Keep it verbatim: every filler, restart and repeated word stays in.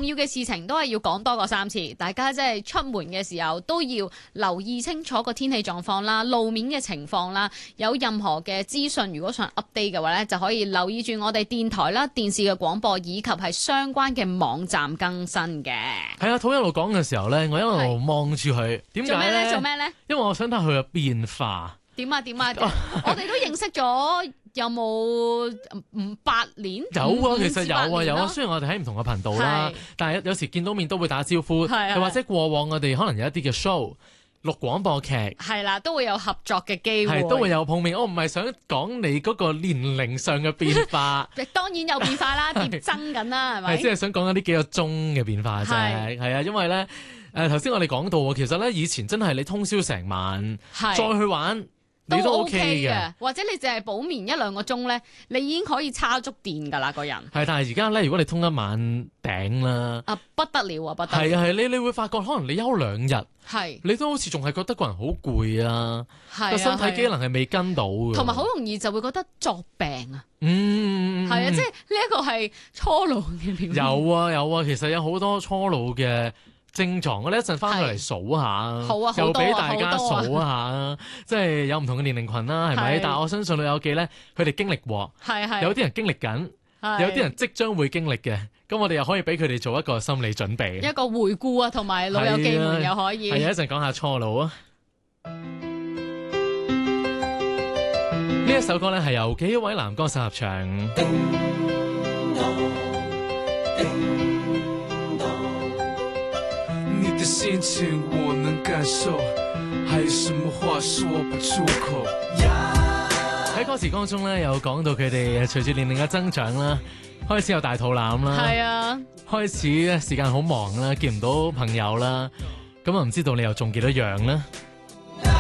重要嘅事情都係要講多過三次，大家即係出門嘅時候都要留意清楚個天氣狀況啦、路面嘅情況啦，有任何嘅資訊如果想 update 嘅話咧，就可以留意住我哋電台啦、電視嘅廣播以及係相關嘅網站更新嘅。 係啊，土一路講嘅時候咧，我一路望住佢，點解咧？ 做咩咧？ 因為我想睇佢嘅變化。 點啊點啊！我哋都認識咗有冇五八年？ 有啊，其實有啊有啊。雖然我哋喺唔同嘅頻道啦，但係有時見到面都會打招呼。又或者過往我哋可能有一啲嘅 show 錄廣播劇，係啦，都會有合作嘅機會， 係都會有碰面。我唔係想講你嗰個年齡上嘅變化， 當然有變化啦，疊增緊啦，係咪？ 係即係想講緊呢幾個鐘嘅變化啫。係啊，因為咧誒頭先我哋講到，其實咧以前真係你通宵成晚再去玩。你都 OK 嘅， 或者你淨係補眠一兩個鐘咧，你已經可以叉足電㗎啦，個人。 係，但係而家咧，如果你通一晚頂啦， 啊不得了啊，不得了！ 係啊係，你你會發覺可能你休兩日， 係你都好似仲係覺得個人好攰啊，個身體機能係未跟到嘅， 同埋好容易就會覺得作病啊。 嗯， 係啊，即係呢一個係初老嘅表現。 有啊有啊，其實有好多初老嘅症狀，我哋一陣翻去嚟數下， 好啊， 又俾大家數下，即係有唔同嘅年齡群啦，係咪？但係我相信老友記咧，佢哋經歷過， 係係， 有啲人經歷緊，有啲人即將會經歷嘅，咁我哋又可以俾佢哋做一個心理準備， 一個回顧啊，同埋老友記們又可以。 係啊，一陣講下初老啊。呢一首歌咧係由幾位男歌手合唱。 的心情我能感受，還有什麼話說不出口。 喺歌詞當中咧，有講到佢哋隨住年齡嘅增長啦，開始有大肚腩啦， 係啊， 開始時間好忙啦，見唔到朋友啦，咁啊唔知道你又中幾多樣啦？